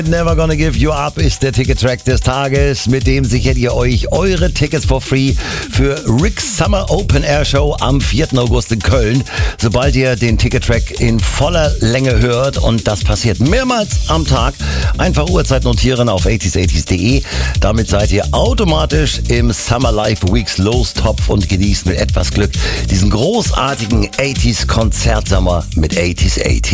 Never Gonna Give You Up ist der Ticket-Track des Tages. Mit dem sichert ihr euch eure Tickets for free für Rick's Summer Open Air Show am 4. August in Köln. Sobald ihr den Ticket-Track in voller Länge hört, und das passiert mehrmals am Tag, einfach Uhrzeit notieren auf 80s80s.de. Damit seid ihr automatisch im Summer Life Weeks Lostopf und genießt mit etwas Glück diesen großartigen 80s Konzertsommer mit 80s80.